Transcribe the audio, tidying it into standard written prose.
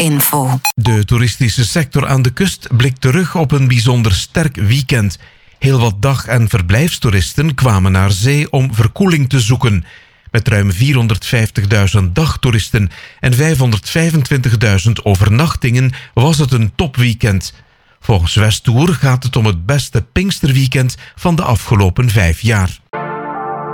Verkeersinfo. De toeristische sector aan de kust blikt terug op een bijzonder sterk weekend. Heel wat dag- en verblijfstoeristen kwamen naar zee om verkoeling te zoeken. Met ruim 450.000 dagtoeristen en 525.000 overnachtingen was het een topweekend. Volgens Westoer gaat het om het beste Pinksterweekend van de afgelopen 5 jaar.